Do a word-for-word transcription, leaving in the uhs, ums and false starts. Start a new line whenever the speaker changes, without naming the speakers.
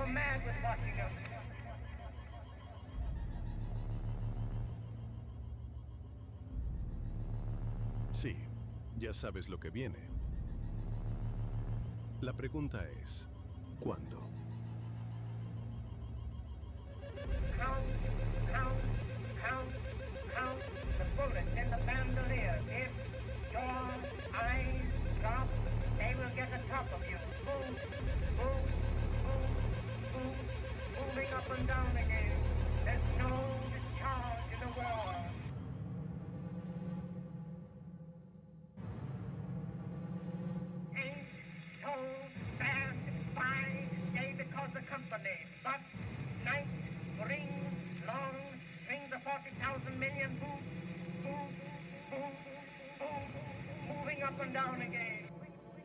go mad with watching them.
Sí, ya sabes lo que viene. La pregunta es, ¿cuándo?
Count, count, count, count the bullets in the bandolier. If your eyes drop, they will get the top of you. Move, move, move, move, moving up and down again. There's no discharge in the war. Ain't so fast by day because the company, but night rings long, rings the forty thousand million move, move, move, move, moving up and down again.